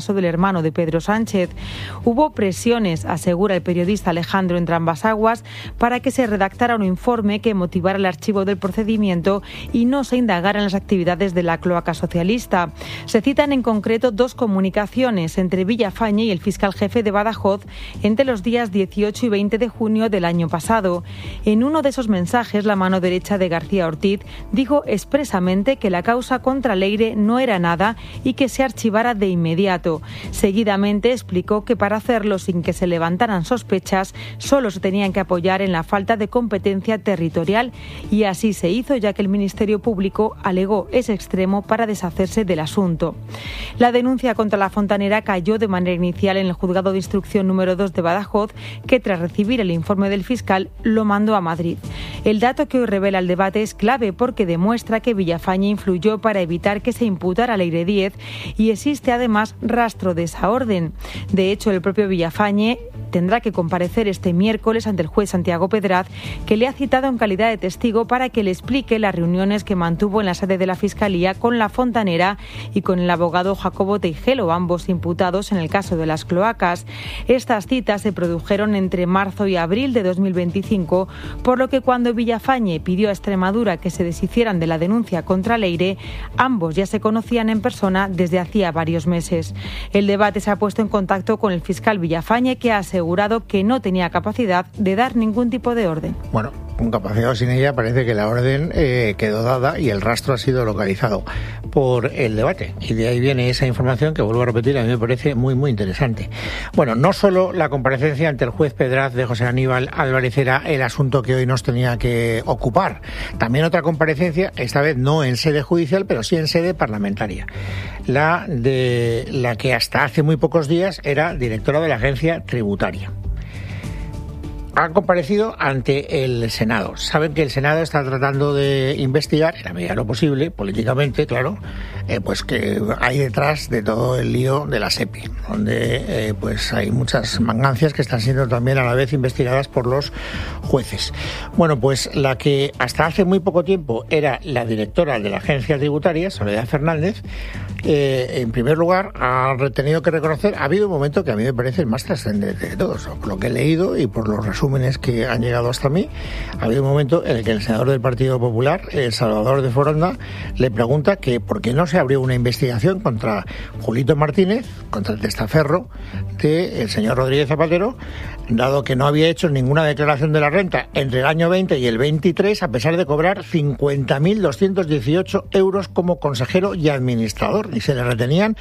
del hermano de Pedro Sánchez. Hubo presiones, asegura el periodista Alejandro Entrambas-Aguas, para que se redactara un informe que motivara el archivo del procedimiento y no se indagara en las actividades de la cloaca socialista. Se citan en concreto dos comunicaciones entre Villafañe y el fiscal jefe de Badajoz entre los días 18 y 20 de junio del año pasado. En uno de esos mensajes, la mano derecha de García Ortiz dijo expresamente que la causa contra Leire no era nada y que se archivara de inmediato. Seguidamente explicó que para hacerlo sin que se levantaran sospechas solo se tenían que apoyar en la falta de competencia territorial y así se hizo, ya que el Ministerio Público alegó ese extremo para deshacerse del asunto. La denuncia contra la fontanera cayó de manera inicial en el Juzgado de Instrucción número 2 de Badajoz, que tras recibir el informe del fiscal lo mandó a Madrid. El dato que hoy revela el debate es clave porque demuestra que Villafañe influyó para evitar que se imputara a Leire Díez y existe además rastro de esa orden. De hecho, el propio Villafañe tendrá que comparecer este miércoles ante el juez Santiago Pedraz, que le ha citado en calidad de testigo para que le explique las reuniones que mantuvo en la sede de la Fiscalía con la fontanera y con el abogado Jacobo Teijelo, ambos imputados en el caso de las cloacas. Estas citas se produjeron entre marzo y abril de 2025, por lo que cuando Villafañe pidió a Extremadura que se deshicieran de la denuncia contra Leire, ambos ya se conocían en persona desde hacía varios meses. El debate se ha puesto en contacto con el fiscal Villafañe, que ha asegurado que no tenía capacidad de dar ningún tipo de orden. Bueno, con capacidad o sin ella, parece que la orden quedó dada y el rastro ha sido localizado por el debate. Y de ahí viene esa información que, vuelvo a repetir, a mí me parece muy, muy interesante. Bueno, no solo la comparecencia ante el juez Pedraz de José Aníbal Álvarez era el asunto que hoy nos tenía que ocupar. También otra comparecencia, esta vez no en sede judicial, pero sí en sede parlamentaria. La de la que hasta hace muy pocos días era directora de la agencia tributaria. Han comparecido ante el Senado. Saben que el Senado está tratando de investigar, en la medida de lo posible, políticamente, claro, pues que hay detrás de todo el lío de la SEPI, donde pues hay muchas mangancias que están siendo también a la vez investigadas por los jueces. Bueno, pues la que hasta hace muy poco tiempo era la directora de la agencia tributaria, Soledad Fernández, en primer lugar, ha tenido que reconocer, ha habido un momento que a mí me parece el más trascendente de todos, por lo que he leído y por los resúmenes que han llegado hasta mí. Ha habido un momento en el que el senador del Partido Popular, Salvador de Foronda, le pregunta que por qué no se abrió una investigación contra Julito Martínez, contra el testaferro del señor Rodríguez Zapatero, dado que no había hecho ninguna declaración de la renta entre el año 20 y el 23, a pesar de cobrar 50.218 euros como consejero y administrador, y se le retenían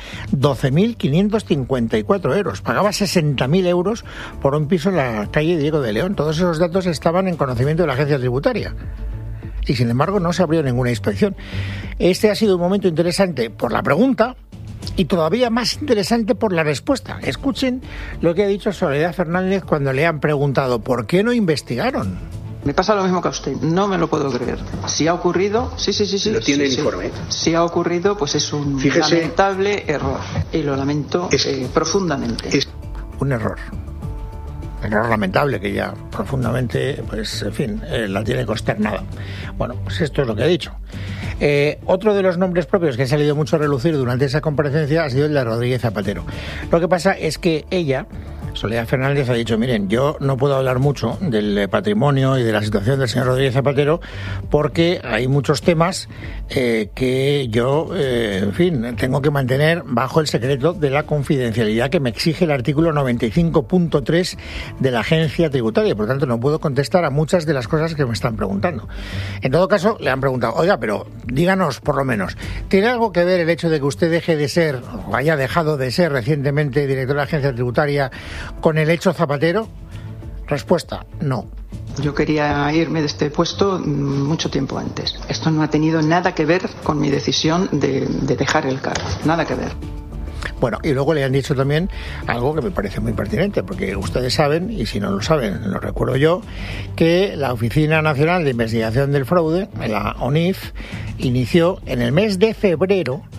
12.554 euros. Pagaba 60.000 euros por un piso en la calle Diego de León. Todos esos datos estaban en conocimiento de la agencia tributaria. Y sin embargo no se abrió ninguna inspección. Este ha sido un momento interesante por la pregunta y todavía más interesante por la respuesta. Escuchen lo que ha dicho Soledad Fernández cuando le han preguntado ¿por qué no investigaron? Me pasa lo mismo que a usted, no me lo puedo creer. Si ha ocurrido, sí. ¿Lo tiene el informe? Si ha ocurrido, pues es un lamentable error. Y lo lamento profundamente. Es un error lamentable que ya profundamente, pues en fin, la tiene consternada. Bueno, pues esto es lo que ha dicho. Otro de los nombres propios que ha salido mucho a relucir durante esa comparecencia ha sido el de Rodríguez Zapatero. Lo que pasa es que ella, Soledad Fernández, ha dicho, miren, yo no puedo hablar mucho del patrimonio y de la situación del señor Rodríguez Zapatero porque hay muchos temas que yo, en fin, tengo que mantener bajo el secreto de la confidencialidad que me exige el artículo 95.3 de la agencia tributaria. Por lo tanto, no puedo contestar a muchas de las cosas que me están preguntando. En todo caso, le han preguntado, oiga, pero díganos, por lo menos, ¿tiene algo que ver el hecho de que usted deje de ser, o haya dejado de ser recientemente director de la agencia tributaria con el hecho Zapatero? Respuesta, no. Yo quería irme de este puesto mucho tiempo antes. Esto no ha tenido nada que ver con mi decisión de dejar el cargo. Nada que ver. Bueno, y luego le han dicho también algo que me parece muy pertinente, porque ustedes saben, y si no lo saben, lo recuerdo yo, que la Oficina Nacional de Investigación del Fraude, la ONIF, inició en el mes de febrero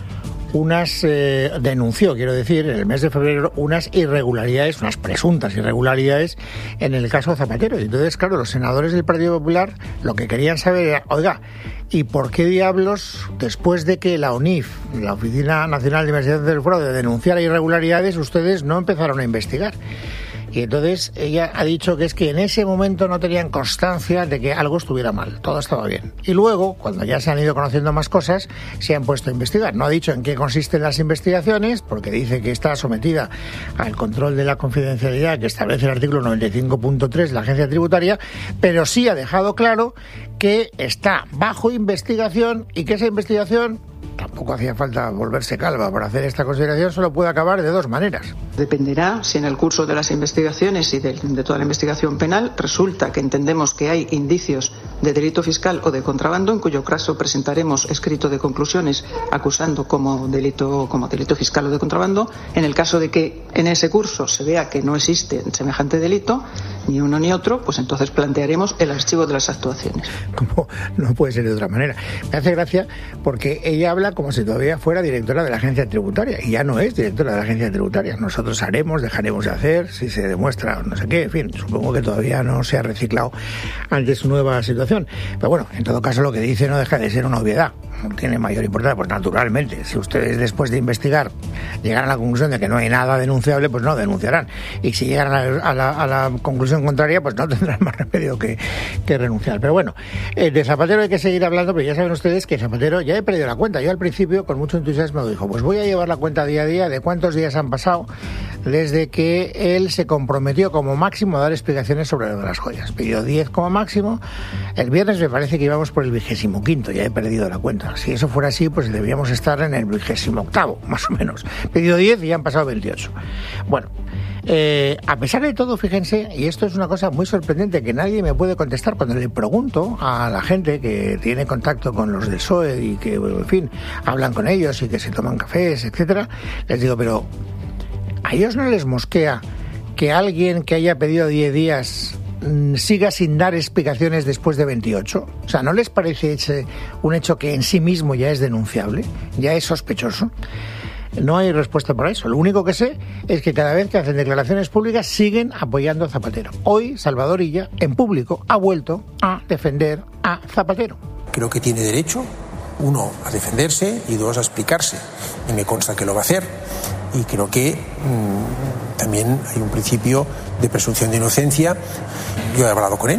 denunció, quiero decir, en el mes de febrero, unas irregularidades, unas presuntas irregularidades en el caso Zapatero. Y entonces, claro, los senadores del Partido Popular lo que querían saber era, oiga, ¿y por qué diablos, después de que la ONIF, la Oficina Nacional de Investigación del Fraude, denunciara irregularidades, ustedes no empezaron a investigar? Y entonces ella ha dicho que es que en ese momento no tenían constancia de que algo estuviera mal, todo estaba bien. Y luego, cuando ya se han ido conociendo más cosas, se han puesto a investigar. No ha dicho en qué consisten las investigaciones, porque dice que está sometida al control de la confidencialidad que establece el artículo 95.3 de la Agencia Tributaria, pero sí ha dejado claro que está bajo investigación y que esa investigación, tampoco hacía falta volverse calva para hacer esta consideración, solo puede acabar de dos maneras. Dependerá si en el curso de las investigaciones y de toda la investigación penal resulta que entendemos que hay indicios de delito fiscal o de contrabando, en cuyo caso presentaremos escrito de conclusiones acusando como delito fiscal o de contrabando. En el caso de que en ese curso se vea que no existe semejante delito, ni uno ni otro, pues entonces plantearemos el archivo de las actuaciones. Como no puede ser de otra manera. Me hace gracia porque ella habla como si todavía fuera directora de la Agencia Tributaria, y ya no es directora de la Agencia Tributaria. Nosotros dejaremos de hacer, si se demuestra no sé qué, en fin, supongo que todavía no se ha reciclado ante su nueva situación. Pero bueno, en todo caso lo que dice no deja de ser una obviedad, no tiene mayor importancia, pues naturalmente, si ustedes después de investigar llegan a la conclusión de que no hay nada denunciable, pues no denunciarán. Y si llegan a la conclusión contraria, pues no tendrán más remedio que renunciar. Pero bueno, de Zapatero hay que seguir hablando, pero ya saben ustedes que Zapatero, ya he perdido la cuenta. Yo al principio, con mucho entusiasmo, dijo, pues voy a llevar la cuenta día a día de cuántos días han pasado desde que él se comprometió como máximo a dar explicaciones sobre lo de las joyas. Pidió 10 como máximo. El viernes me parece que íbamos por el 25º, ya he perdido la cuenta. Si eso fuera así, pues debíamos estar en el 28º, más o menos. Pidió 10 y ya han pasado 28. Bueno, a pesar de todo, fíjense, y esto es una cosa muy sorprendente que nadie me puede contestar cuando le pregunto a la gente que tiene contacto con los del PSOE y que, en fin, hablan con ellos y que se toman cafés, etcétera, les digo, pero ¿a ellos no les mosquea que alguien que haya pedido 10 días siga sin dar explicaciones después de 28? O sea, ¿no les parece un hecho que en sí mismo ya es denunciable, ya es sospechoso? No hay respuesta para eso. Lo único que sé es que cada vez que hacen declaraciones públicas siguen apoyando a Zapatero. Hoy Salvador Illa, en público, ha vuelto a defender a Zapatero. Creo que tiene derecho, uno, a defenderse y dos, a explicarse. Y me consta que lo va a hacer. Y creo que también hay un principio de presunción de inocencia. Yo he hablado con él.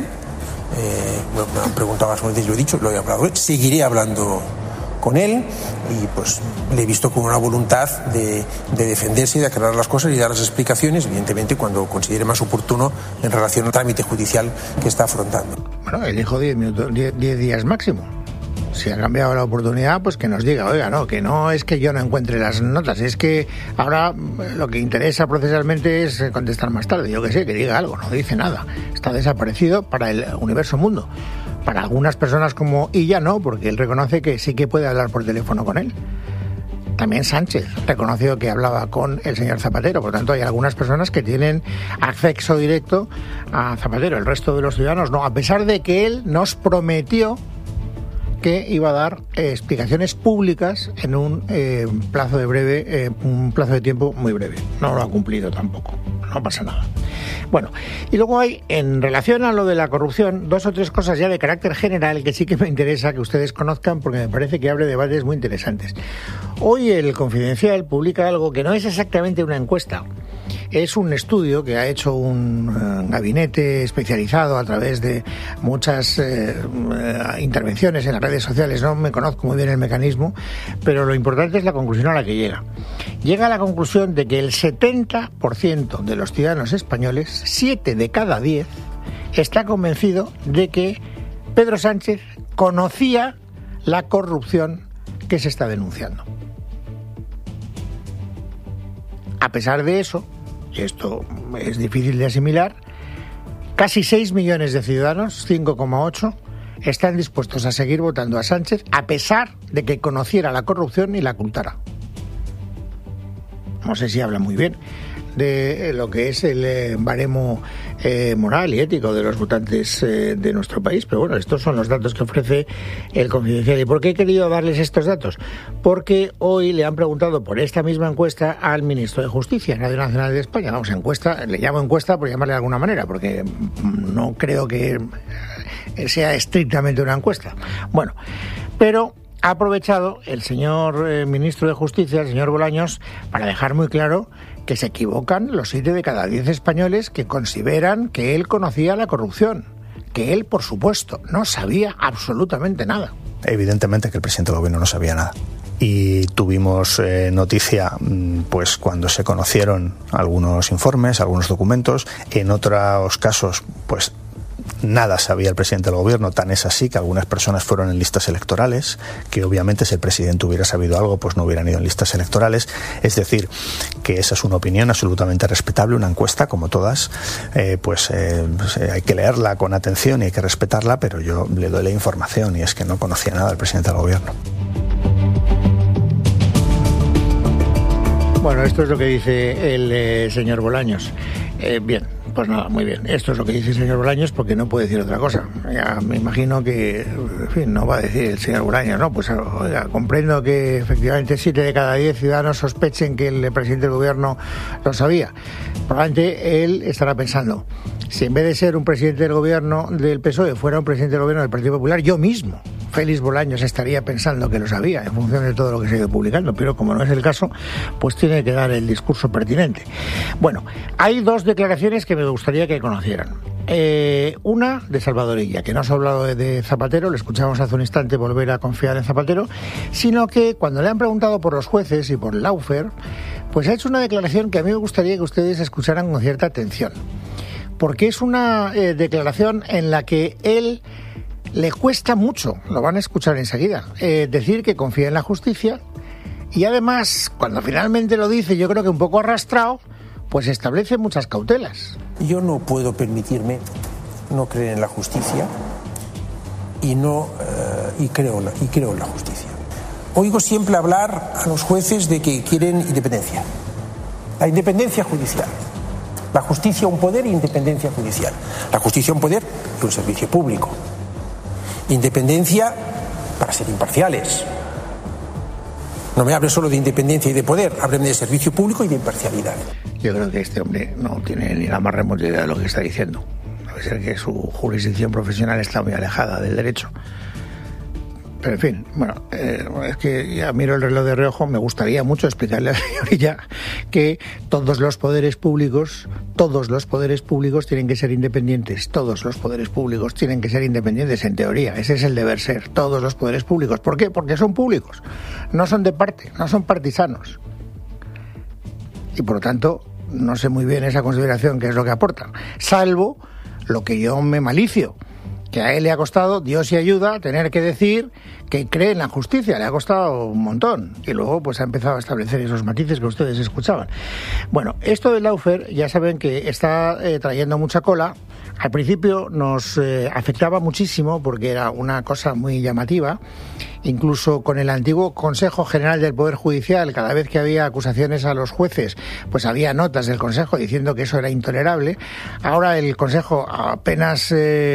Me han preguntado más veces, yo he dicho, lo he hablado. Seguiré hablando con él y pues le he visto con una voluntad de defenderse y de aclarar las cosas y dar las explicaciones, evidentemente cuando considere más oportuno en relación al trámite judicial que está afrontando. Bueno, él dijo 10 días máximo. Si ha cambiado la oportunidad, pues que nos diga, oiga, no, que no es que yo no encuentre las notas, es que ahora lo que interesa procesalmente es contestar más tarde. Yo que sé, que diga algo, no dice nada. Está desaparecido para el universo mundo. Para algunas personas como Illa no, porque él reconoce que sí que puede hablar por teléfono con él. También Sánchez reconoció que hablaba con el señor Zapatero. Por tanto, hay algunas personas que tienen acceso directo a Zapatero. El resto de los ciudadanos no, a pesar de que él nos prometió que iba a dar explicaciones públicas en un plazo de tiempo muy breve. No lo ha cumplido tampoco. No pasa nada. Bueno, y luego hay, en relación a lo de la corrupción, 2 o 3 cosas ya de carácter general que sí que me interesa que ustedes conozcan porque me parece que abre debates muy interesantes. Hoy el Confidencial publica algo que no es exactamente una encuesta. Es un estudio que ha hecho un gabinete especializado a través de muchas intervenciones en las redes sociales. No me conozco muy bien el mecanismo, pero lo importante es la conclusión a la que llega. Llega a la conclusión de que el 70% de los ciudadanos españoles, 7 de cada 10, está convencido de que Pedro Sánchez conocía la corrupción que se está denunciando. A pesar de eso, y esto es difícil de asimilar, casi 6 millones de ciudadanos, 5,8, están dispuestos a seguir votando a Sánchez a pesar de que conociera la corrupción y la ocultara. no sé si habla muy bien de lo que es el baremo moral y ético de los votantes de nuestro país. Pero bueno, estos son los datos que ofrece el Confidencial. ¿Y por qué he querido darles estos datos? Porque hoy le han preguntado por esta misma encuesta al ministro de Justicia, Radio Nacional de España. Vamos, encuesta, le llamo encuesta por llamarle de alguna manera, porque no creo que sea estrictamente una encuesta. Bueno, pero ha aprovechado el señor ministro de Justicia, el señor Bolaños, para dejar muy claro que se equivocan los 7 de cada 10 españoles que consideran que él conocía la corrupción, que él, por supuesto, no sabía absolutamente nada. Evidentemente que el presidente del gobierno no sabía nada. Y tuvimos noticia pues cuando se conocieron algunos informes, algunos documentos. En otros casos, pues nada sabía el presidente del gobierno, tan es así que algunas personas fueron en listas electorales, que obviamente si el presidente hubiera sabido algo, pues no hubieran ido en listas electorales. Es decir, que esa es una opinión absolutamente respetable, una encuesta como todas, hay que leerla con atención y hay que respetarla, pero yo le doy la información y es que no conocía nada del presidente del gobierno. Bueno, esto es lo que dice el señor Bolaños. Bien, pues nada, muy bien. Esto es lo que dice el señor Bolaños porque no puede decir otra cosa. Ya me imagino que, en fin, no va a decir el señor Bolaños, ¿no? Pues oiga, comprendo que efectivamente 7 de cada 10 ciudadanos sospechen que el presidente del gobierno lo sabía. Probablemente él estará pensando, si en vez de ser un presidente del gobierno del PSOE fuera un presidente del gobierno del Partido Popular, yo mismo, Félix Bolaños, estaría pensando que lo sabía en función de todo lo que se ha ido publicando, pero como no es el caso, pues tiene que dar el discurso pertinente. Bueno, hay 2 declaraciones que me gustaría que conocieran. Una de Salvador Illa, que no os ha hablado de Zapatero, le escuchamos hace un instante volver a confiar en Zapatero, sino que cuando le han preguntado por los jueces y por Lawfare, pues ha hecho una declaración que a mí me gustaría que ustedes escucharan con cierta atención, porque es una declaración en la que él le cuesta mucho, lo van a escuchar enseguida, decir que confía en la justicia, y además, cuando finalmente lo dice, yo creo que un poco arrastrado, pues establece muchas cautelas. Yo no puedo permitirme no creer en la justicia y creo en la justicia. Oigo siempre hablar a los jueces de que quieren independencia. La independencia judicial. La justicia un poder e independencia judicial. La justicia un poder y un servicio público. Independencia para ser imparciales. No me hable solo de independencia y de poder, hábleme de servicio público y de imparcialidad. Yo creo que este hombre no tiene ni la más remota idea de lo que está diciendo. Debe ser que su jurisdicción profesional está muy alejada del derecho. Pero en fin, bueno, es que ya miro el reloj de reojo, me gustaría mucho explicarle a la señorita que todos los poderes públicos tienen que ser independientes, todos los poderes públicos tienen que ser independientes en teoría, ese es el deber ser, todos los poderes públicos. ¿Por qué? Porque son públicos, no son de parte, no son partisanos. Y por lo tanto, no sé muy bien esa consideración qué es lo que aportan, salvo lo que yo me malicio, que a él le ha costado, Dios y ayuda, tener que decir que cree en la justicia, le ha costado un montón. Y luego pues ha empezado a establecer esos matices que ustedes escuchaban. Bueno, esto del Lawfare ya saben que está trayendo mucha cola. Al principio nos afectaba muchísimo porque era una cosa muy llamativa. Incluso con el antiguo Consejo General del Poder Judicial, cada vez que había acusaciones a los jueces, pues había notas del Consejo diciendo que eso era intolerable. Ahora el Consejo apenas,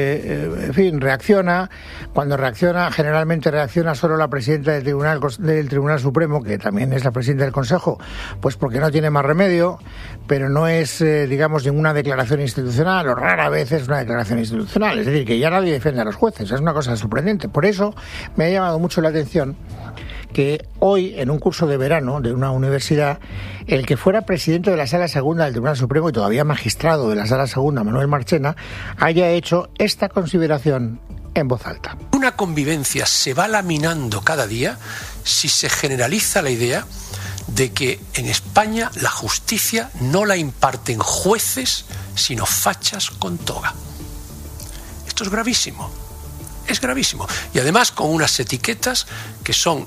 reacciona. Cuando reacciona, generalmente reacciona solo la presidenta del Tribunal Supremo, que también es la presidenta del Consejo, pues porque no tiene más remedio, pero no es, ninguna declaración institucional, o rara vez es una declaración institucional. Es decir, que ya nadie defiende a los jueces. Es una cosa sorprendente. Por eso me ha llamado mucho la atención que hoy, en un curso de verano de una universidad, el que fuera presidente de la Sala Segunda del Tribunal Supremo y todavía magistrado de la Sala Segunda, Manuel Marchena, haya hecho esta consideración en voz alta. Una convivencia se va laminando cada día si se generaliza la idea de que en España la justicia no la imparten jueces, sino fachas con toga. Esto es gravísimo. Es gravísimo. Y además con unas etiquetas que son,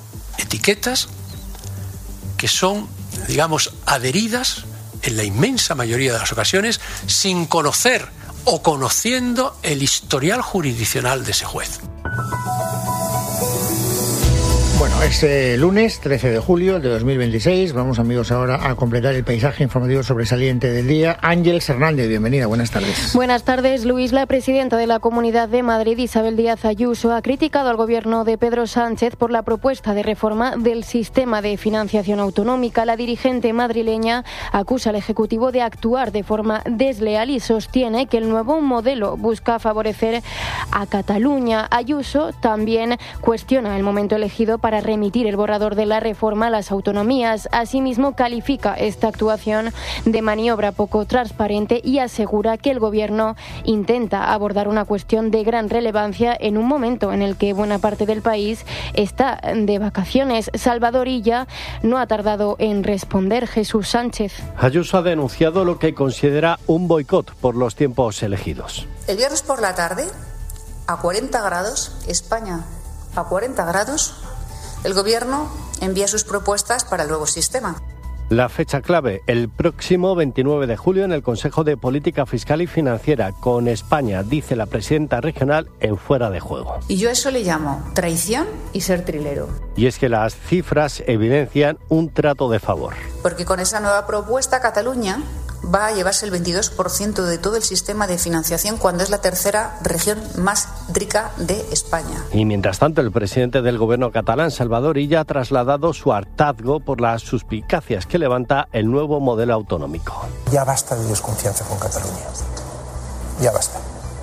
adheridas en la inmensa mayoría de las ocasiones sin conocer o conociendo el historial jurisdiccional de ese juez. Bueno, Este lunes 13 de julio de 2026 vamos, amigos, ahora a completar el paisaje informativo sobresaliente del día. Ángeles Hernández, bienvenida, buenas tardes. Buenas tardes, Luis. La presidenta de la Comunidad de Madrid, Isabel Díaz Ayuso, ha criticado al gobierno de Pedro Sánchez por la propuesta de reforma del sistema de financiación autonómica. La dirigente madrileña acusa al Ejecutivo de actuar de forma desleal y sostiene que el nuevo modelo busca favorecer a Cataluña. Ayuso también cuestiona el momento elegido para remitir el borrador de la reforma a las autonomías. Asimismo, califica esta actuación de maniobra poco transparente y asegura que el Gobierno intenta abordar una cuestión de gran relevancia en un momento en el que buena parte del país está de vacaciones. Salvador Illa no ha tardado en responder. Jesús Sánchez. Ayuso ha denunciado lo que considera un boicot por los tiempos elegidos. El viernes por la tarde, a 40 grados, España a 40 grados, el Gobierno envía sus propuestas para el nuevo sistema. La fecha clave, el próximo 29 de julio en el Consejo de Política Fiscal y Financiera, con España, dice la presidenta regional, en fuera de juego. Y yo a eso le llamo traición y ser trilero. Y es que las cifras evidencian un trato de favor. Porque con esa nueva propuesta Cataluña va a llevarse el 22% de todo el sistema de financiación cuando es la tercera región más rica de España. Y mientras tanto, el presidente del gobierno catalán, Salvador Illa, ha trasladado su hartazgo por las suspicacias que levanta el nuevo modelo autonómico. Ya basta de desconfianza con Cataluña. Ya basta.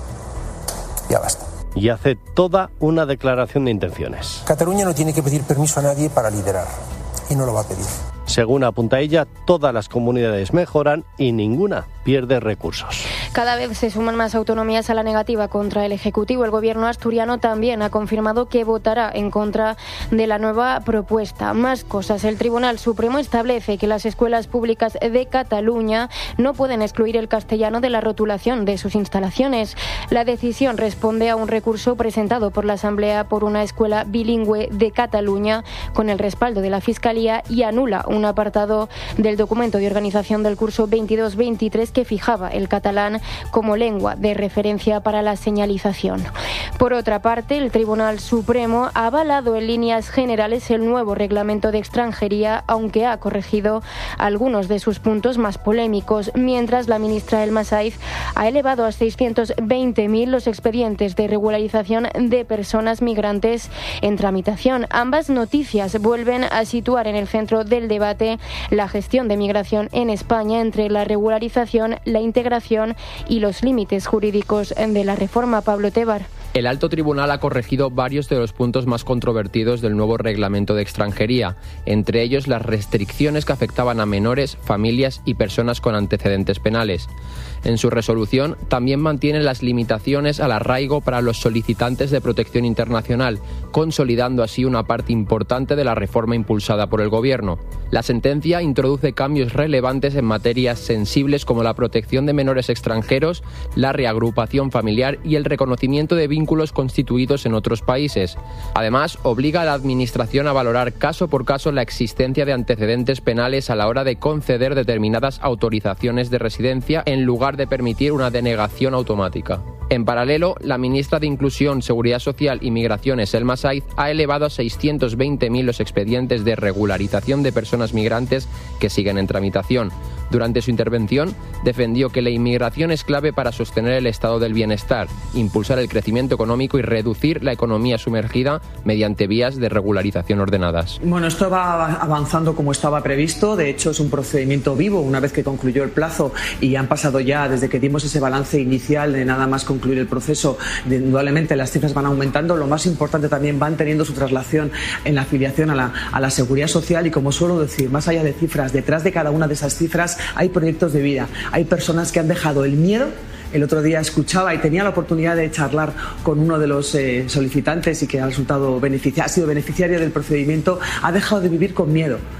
Ya basta. Y hace toda una declaración de intenciones. Cataluña no tiene que pedir permiso a nadie para liderar. Y no lo va a pedir. Según apunta ella, todas las comunidades mejoran y ninguna pierde recursos. Cada vez se suman más autonomías a la negativa contra el Ejecutivo. El gobierno asturiano también ha confirmado que votará en contra de la nueva propuesta. Más cosas. El Tribunal Supremo establece que las escuelas públicas de Cataluña no pueden excluir el castellano de la rotulación de sus instalaciones. La decisión responde a un recurso presentado por la Asamblea por una escuela bilingüe de Cataluña con el respaldo de la Fiscalía y anula un apartado del documento de organización del curso 22-23 que fijaba el catalán como lengua de referencia para la señalización. Por otra parte, el Tribunal Supremo ha avalado en líneas generales el nuevo reglamento de extranjería, aunque ha corregido algunos de sus puntos más polémicos, mientras la ministra Elma Saiz ha elevado a 620.000 los expedientes de regularización de personas migrantes en tramitación. Ambas noticias vuelven a situar en el centro del debate la gestión de migración en España entre la regularización, la integración y los límites jurídicos de la reforma. Pablo Tebar. El Alto Tribunal ha corregido varios de los puntos más controvertidos del nuevo reglamento de extranjería, entre ellos las restricciones que afectaban a menores, familias y personas con antecedentes penales. En su resolución también mantiene las limitaciones al arraigo para los solicitantes de protección internacional, consolidando así una parte importante de la reforma impulsada por el Gobierno. La sentencia introduce cambios relevantes en materias sensibles como la protección de menores extranjeros, la reagrupación familiar y el reconocimiento de vínculos constituidos en otros países. Además, obliga a la Administración a valorar caso por caso la existencia de antecedentes penales a la hora de conceder determinadas autorizaciones de residencia en lugar de permitir una denegación automática. En paralelo, la ministra de Inclusión, Seguridad Social y Migraciones, Elma Saiz, ha elevado a 620.000 los expedientes de regularización de personas migrantes que siguen en tramitación. Durante su intervención, defendió que la inmigración es clave para sostener el estado del bienestar, impulsar el crecimiento económico y reducir la economía sumergida mediante vías de regularización ordenadas. Bueno, esto va avanzando como estaba previsto. De hecho, es un procedimiento vivo una vez que concluyó el plazo y han pasado ya, desde que dimos ese balance inicial de nada más concluir el proceso, indudablemente las cifras van aumentando. Lo más importante, también van teniendo su traslación en la afiliación a la seguridad social y, como suelo decir, más allá de cifras, detrás de cada una de esas cifras hay proyectos de vida, hay personas que han dejado el miedo. El otro día escuchaba y tenía la oportunidad de charlar con uno de los solicitantes y que ha sido beneficiario del procedimiento. Ha dejado de vivir con miedo,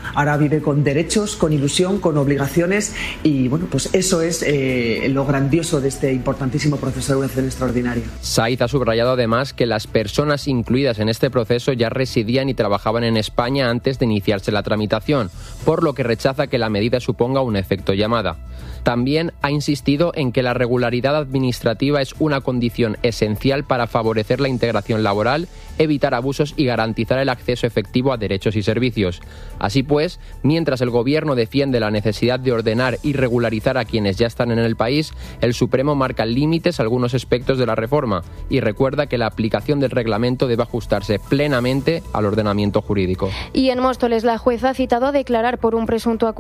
ahora vive con derechos, con ilusión, con obligaciones y bueno, pues eso es lo grandioso de este importantísimo proceso de educación extraordinaria. Saiz ha subrayado además que las personas incluidas en este proceso ya residían y trabajaban en España antes de iniciarse la tramitación, por lo que rechaza que la medida suponga un efecto llamada. También ha insistido en que la regularidad administrativa es una condición esencial para favorecer la integración laboral, evitar abusos y garantizar el acceso efectivo a derechos y servicios. Así pues, mientras el Gobierno defiende la necesidad de ordenar y regularizar a quienes ya están en el país, el Supremo marca límites a algunos aspectos de la reforma y recuerda que la aplicación del reglamento debe ajustarse plenamente al ordenamiento jurídico. Y en Móstoles, la jueza ha citado a declarar por un presunto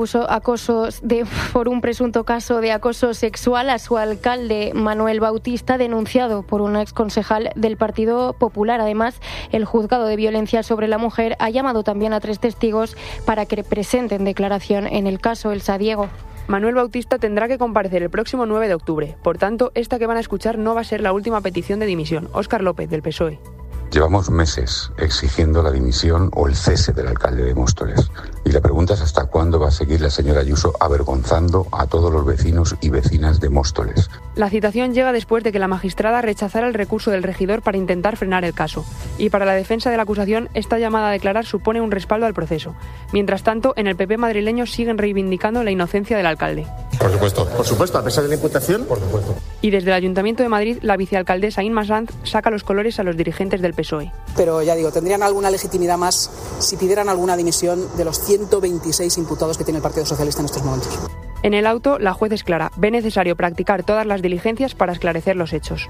caso de acoso sexual a su alcalde Manuel Bautista, denunciado por un exconcejal del Partido Popular. Además, el juzgado de violencia sobre la mujer ha llamado también a 3 testigos para que presenten declaración en el caso. Elsa Diego. Manuel Bautista tendrá que comparecer el próximo 9 de octubre. Por tanto, esta que van a escuchar no va a ser la última petición de dimisión. Óscar López, del PSOE. Llevamos meses exigiendo la dimisión o el cese del alcalde de Móstoles. Y la pregunta es hasta cuándo va a seguir la señora Ayuso avergonzando a todos los vecinos y vecinas de Móstoles. La citación llega después de que la magistrada rechazara el recurso del regidor para intentar frenar el caso. Y para la defensa de la acusación, esta llamada a declarar supone un respaldo al proceso. Mientras tanto, en el PP madrileño siguen reivindicando la inocencia del alcalde. Por supuesto, a pesar de la imputación, por supuesto. Y desde el Ayuntamiento de Madrid, la vicealcaldesa Inma Sanz saca los colores a los dirigentes del PSOE. Pero ya digo, tendrían alguna legitimidad más si pidieran alguna dimisión de los 126 imputados que tiene el Partido Socialista en estos momentos. En el auto, la juez es clara. Ve necesario practicar todas las diligencias para esclarecer los hechos.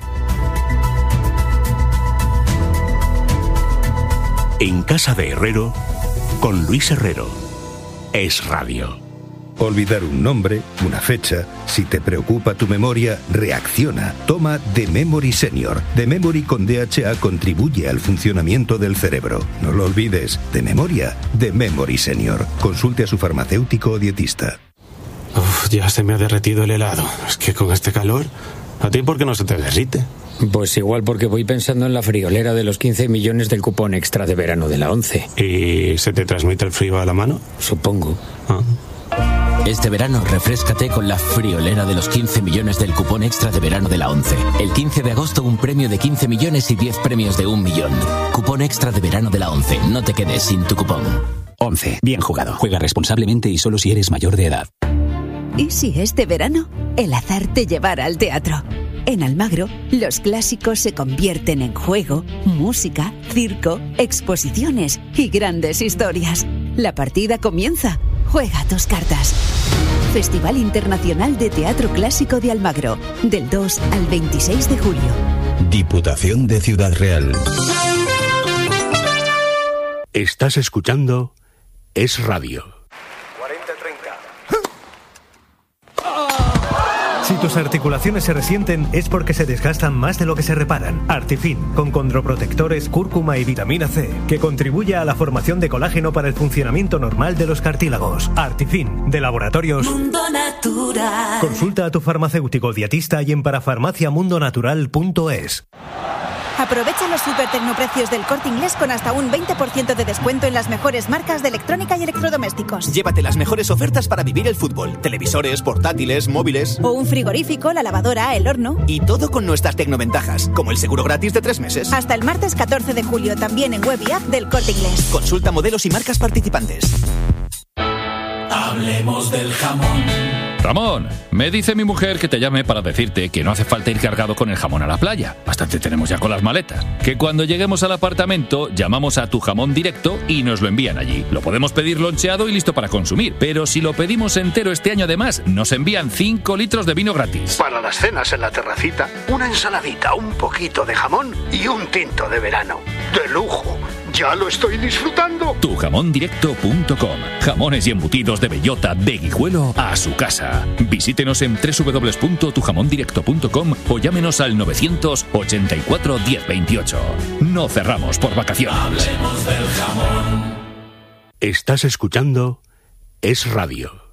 En casa de Herrero, con Luis Herrero. Es Radio. Olvidar un nombre, una fecha. Si te preocupa tu memoria, reacciona. Toma The Memory Senior. The Memory con DHA contribuye al funcionamiento del cerebro. No lo olvides. De memoria, The Memory Senior. Consulte a su farmacéutico o dietista. Ya se me ha derretido el helado. Es que con este calor, ¿a ti por qué no se te derrite? Pues igual porque voy pensando en la friolera de los 15 millones del cupón extra de verano de la ONCE. ¿Y se te transmite el frío a la mano? Supongo. Este verano refréscate con la friolera de los 15 millones del cupón extra de verano de la ONCE. El 15 de agosto un premio de 15 millones y 10 premios de 1 millón. Cupón extra de verano de la ONCE. No te quedes sin tu cupón. ONCE. Bien jugado. Juega responsablemente y solo si eres mayor de edad. ¿Y si este verano el azar te llevara al teatro? En Almagro, los clásicos se convierten en juego, música, circo, exposiciones y grandes historias. La partida comienza. Juega tus cartas. Festival Internacional de Teatro Clásico de Almagro, del 2 al 26 de julio. Diputación de Ciudad Real. Estás escuchando Es Radio. Si tus articulaciones se resienten es porque se desgastan más de lo que se reparan. Artifin, con condroprotectores, cúrcuma y vitamina C, que contribuye a la formación de colágeno para el funcionamiento normal de los cartílagos. Artifin, de Laboratorios Mundo Natural. Consulta a tu farmacéutico dietista y en parafarmaciamundonatural.es. Aprovecha los super tecnoprecios del Corte Inglés con hasta un 20% de descuento en las mejores marcas de electrónica y electrodomésticos. Llévate las mejores ofertas para vivir el fútbol. Televisores, portátiles, móviles. O un frigorífico, la lavadora, el horno. Y todo con nuestras tecnoventajas, como el seguro gratis de 3 meses. Hasta el martes 14 de julio, también en web y app del Corte Inglés. Consulta modelos y marcas participantes. Hablemos del jamón. Ramón, me dice mi mujer que te llame para decirte que no hace falta ir cargado con el jamón a la playa. Bastante tenemos ya con las maletas. Que cuando lleguemos al apartamento llamamos a Tu Jamón Directo y nos lo envían allí. Lo podemos pedir loncheado y listo para consumir. Pero si lo pedimos entero este año además, nos envían 5 litros de vino gratis. Para las cenas en la terracita, una ensaladita, un poquito de jamón y un tinto de verano. ¡De lujo! ¡Ya lo estoy disfrutando! Tujamondirecto.com. Jamones y embutidos de bellota, de Guijuelo a su casa. Visítenos en www.tujamondirecto.com o llámenos al 984 1028. No cerramos por vacaciones. Hablemos del jamón. Estás escuchando Es Radio.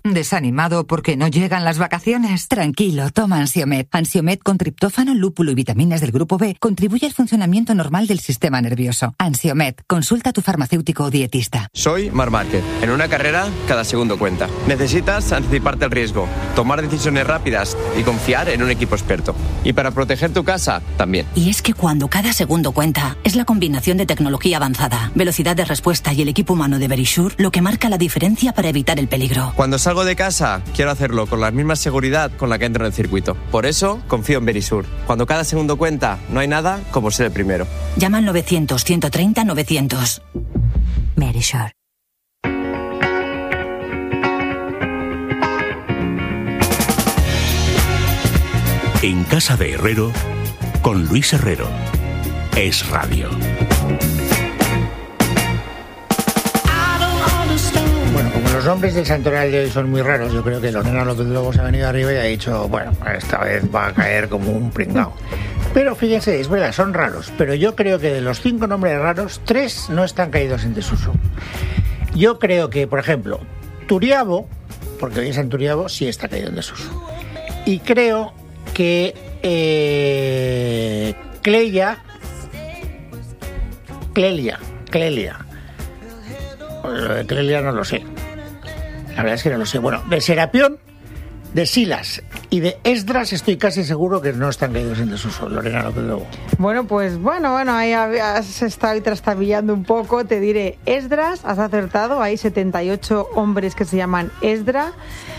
¿Desanimado porque no llegan las vacaciones? Tranquilo, toma Ansiomed. Ansiomed con triptófano, lúpulo y vitaminas del grupo B contribuye al funcionamiento normal del sistema nervioso. Ansiomed, consulta a tu farmacéutico o dietista. Soy Marc Márquez. En una carrera, cada segundo cuenta. Necesitas anticiparte al riesgo, tomar decisiones rápidas y confiar en un equipo experto. Y para proteger tu casa, también. Y es que cuando cada segundo cuenta, es la combinación de tecnología avanzada, velocidad de respuesta y el equipo humano de Verisure lo que marca la diferencia para evitar el peligro. Cuando salgo de casa, quiero hacerlo con la misma seguridad con la que entro en el circuito. Por eso, confío en Verisure. Cuando cada segundo cuenta, no hay nada como ser el primero. Llama al 900-130-900. Verisure. En Casa de Herrero, con Luis Herrero. Es Radio. Bueno, como los nombres del santoral de hoy son muy raros, yo creo que Lorena López Lobo se ha venido arriba y ha dicho, bueno, esta vez va a caer como un pringao. Pero fíjense, es verdad, son raros, pero yo creo que de los 5 nombres raros, 3 no están caídos en desuso. Yo creo que, por ejemplo, Turiabo, porque hoy es San Turiabo, sí está caído en desuso. Y creo que Clelia. Lo de Clelia no lo sé. La verdad es que no lo sé. Bueno, de Serapión, de Silas y de Esdras estoy casi seguro que no están caídos en desuso. Lorena López Lobo. Bueno, ahí has estado trastabillando un poco. Te diré, Esdras, has acertado. Hay 78 hombres que se llaman Esdras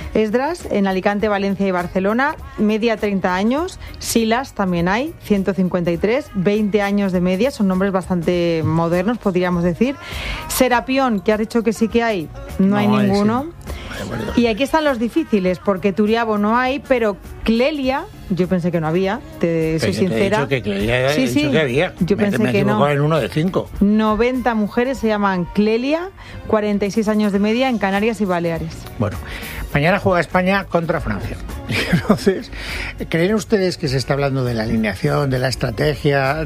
en Alicante, Valencia y Barcelona, media 30 años. Silas también hay, 153, 20 años de media, son nombres bastante modernos, podríamos decir. Serapión, que has dicho que sí que hay, no hay ninguno. Sí. Y aquí están los difíciles, porque Turiabo no hay, pero Clelia, yo pensé que no había, soy sincera. Te he dicho que Clelia, sí, que había. Yo pensé que no. En uno de 5. 90 mujeres se llaman Clelia, 46 años de media en Canarias y Baleares. Bueno, mañana juega España contra Francia. Entonces, ¿creen ustedes que se está hablando de la alineación, de la estrategia,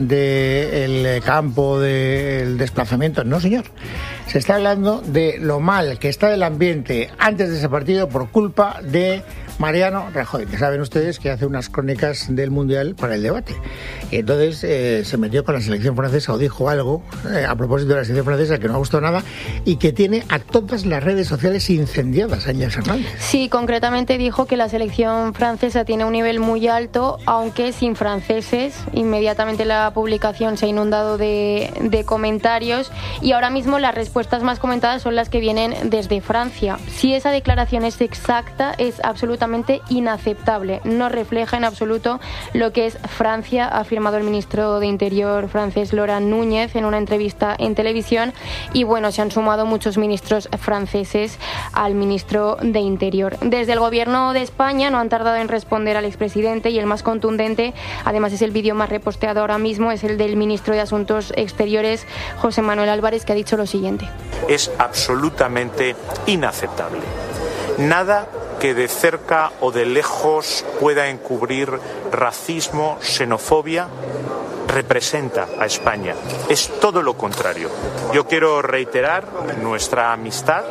del campo, del desplazamiento? No, señor. Se está hablando de lo mal que está el ambiente antes de ese partido por culpa de Mariano Rajoy, que saben ustedes que hace unas crónicas del Mundial para el debate. Y entonces se metió con la selección francesa o dijo algo a propósito de la selección francesa que no ha gustado nada y que tiene a todas las redes sociales incendiadas, Ángel Hernández. Sí, concretamente dijo que la selección francesa tiene un nivel muy alto, aunque sin franceses. Inmediatamente la publicación se ha inundado de comentarios y ahora mismo las respuestas más comentadas son las que vienen desde Francia. Si esa declaración es exacta, es absolutamente inaceptable. No refleja en absoluto lo que es Francia, ha afirmado el ministro de Interior francés Laurent Núñez en una entrevista en televisión. Y bueno, se han sumado muchos ministros franceses al ministro de Interior. Desde el gobierno de España no han tardado en responder al expresidente y el más contundente, además es el vídeo más reposteado ahora mismo, es el del ministro de Asuntos Exteriores, José Manuel Álvarez, que ha dicho lo siguiente. Es absolutamente inaceptable. Nada que de cerca o de lejos pueda encubrir racismo, xenofobia, representa a España. Es todo lo contrario. Yo quiero reiterar nuestra amistad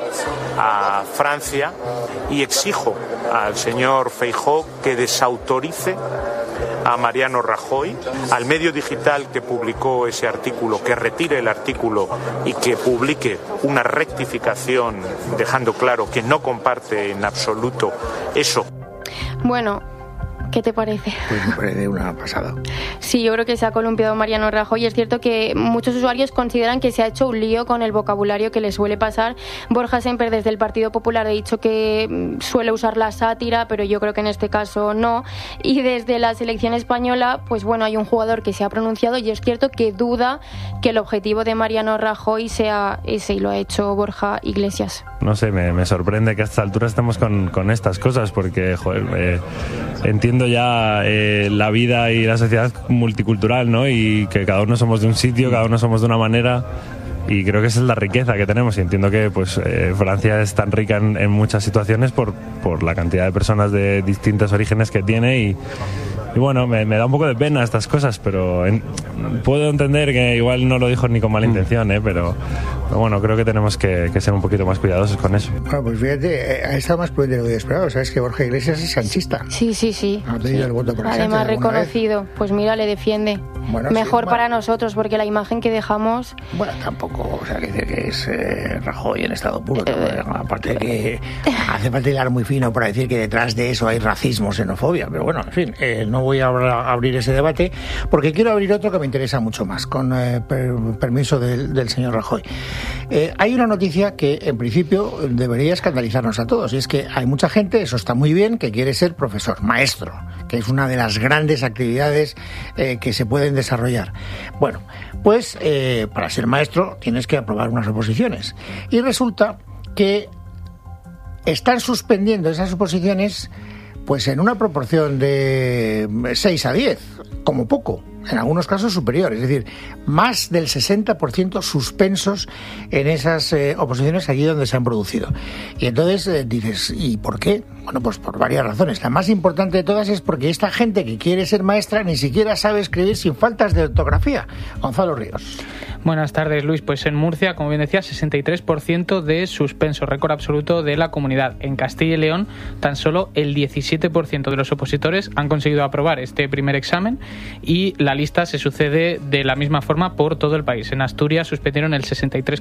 a Francia y exijo al señor Feijóo que desautorice a Mariano Rajoy, al medio digital que publicó ese artículo, que retire el artículo y que publique una rectificación dejando claro que no comparte en absoluto eso. Bueno, ¿qué te parece? Pues me parece una pasada. Sí, yo creo que se ha columpiado Mariano Rajoy. Es cierto que muchos usuarios consideran que se ha hecho un lío con el vocabulario que le suele pasar. Borja Semper, desde el Partido Popular, ha dicho que suele usar la sátira, pero yo creo que en este caso no. Y desde la selección española, pues bueno, hay un jugador que se ha pronunciado y es cierto que duda que el objetivo de Mariano Rajoy sea ese, y lo ha hecho Borja Iglesias. No sé, me sorprende que a estas alturas estemos con estas cosas, porque joder, entiendo ya la vida y la sociedad multicultural, ¿no? Y que cada uno somos de un sitio, cada uno somos de una manera, y creo que esa es la riqueza que tenemos. Y entiendo que pues Francia es tan rica en muchas situaciones por la cantidad de personas de distintos orígenes que tiene, y bueno, me da un poco de pena estas cosas, pero puedo entender que igual no lo dijo ni con mala intención, pero bueno, creo que tenemos que ser un poquito más cuidadosos con eso. Bueno, pues fíjate, ha estado más prudente de lo que esperaba. Sabes que Borja Iglesias es sanchista. Sí. Ha pedido el voto por Además reconocido. Pues mira, le defiende. Bueno, mejor para nosotros, porque la imagen que dejamos... Bueno, tampoco, o sea, que dice que es Rajoy en estado puro. Aparte de que hace falta hilar muy fino para decir que detrás de eso hay racismo, xenofobia. Pero bueno, en fin, no voy a abrir ese debate, porque quiero abrir otro que me interesa mucho más, con permiso del señor Rajoy. Hay una noticia que en principio debería escandalizarnos a todos, y es que hay mucha gente, eso está muy bien, que quiere ser profesor, maestro, que es una de las grandes actividades que se pueden desarrollar. Bueno, pues para ser maestro tienes que aprobar unas oposiciones, y resulta que están suspendiendo esas oposiciones pues en una proporción de 6 a 10, como poco, en algunos casos superior, es decir, más del 60% suspensos en esas oposiciones allí donde se han producido. Y entonces dices, ¿y por qué? Bueno, pues por varias razones. La más importante de todas es porque esta gente que quiere ser maestra ni siquiera sabe escribir sin faltas de ortografía. Gonzalo Ríos. Buenas tardes, Luis. Pues en Murcia, como bien decía, 63% de suspenso, récord absoluto de la comunidad. En Castilla y León, tan solo el 17% de los opositores han conseguido aprobar este primer examen, y la lista se sucede de la misma forma por todo el país. En Asturias suspendieron el